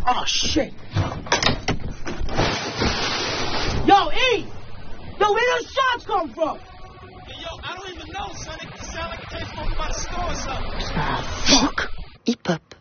Oh, shit. Yo, E! Yo, where those shots come from? Hey, yo, I don't even know, son. It sound like it came from by the store or something. Ah, fuck. Hip-hop.